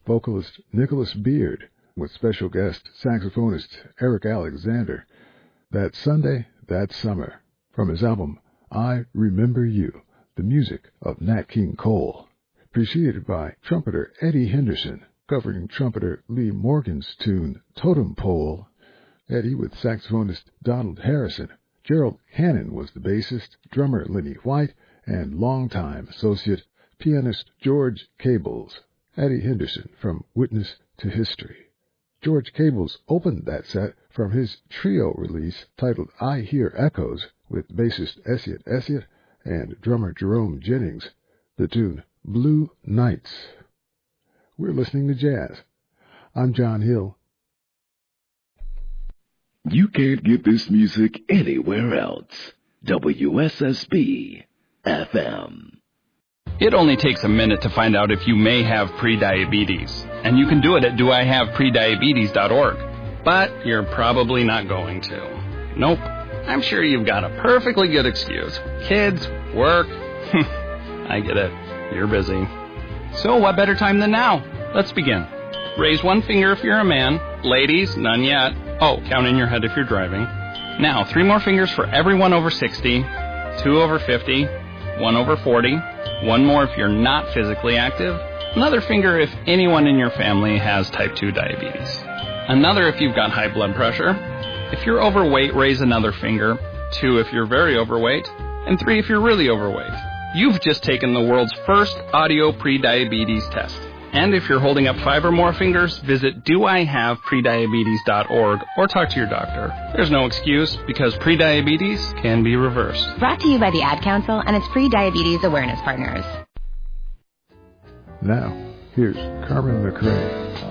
vocalist Nicholas Beard, with special guest saxophonist Eric Alexander. That Sunday, That Summer, from his album I Remember You, the music of Nat King Cole, preceded by trumpeter Eddie Henderson, covering trumpeter Lee Morgan's tune Totem Pole. Eddie with saxophonist Donald Harrison. Gerald Hannon was the bassist, drummer Lenny White, and longtime associate pianist George Cables. Eddie Henderson from Witness to History. George Cables opened that set from his trio release titled I Hear Echoes with bassist Essiet Essiet and drummer Jerome Jennings, the tune Blue Nights. We're listening to jazz. I'm John Hill. You can't get this music anywhere else. WSSB FM. It only takes a minute to find out if you may have prediabetes, and you can do it at doihaveprediabetes.org. But you're probably not going to. Nope. I'm sure you've got a perfectly good excuse. Kids, work. I get it. You're busy. So what better time than now? Let's begin. Raise one finger if you're a man. Ladies, none yet. Oh, count in your head if you're driving. Now, 3 more fingers for everyone over 60, 2 over 50, 1 over 40, 1 more if you're not physically active, another finger if anyone in your family has type 2 diabetes, another if you've got high blood pressure. If you're overweight, raise another finger, 2 if you're very overweight, and 3 if you're really overweight. You've just taken the world's first audio prediabetes test. And if you're holding up 5 or more fingers, visit doihaveprediabetes.org or talk to your doctor. There's no excuse because prediabetes can be reversed. Brought to you by the Ad Council and its Pre-Diabetes Awareness Partners. Now, here's Carmen McRae.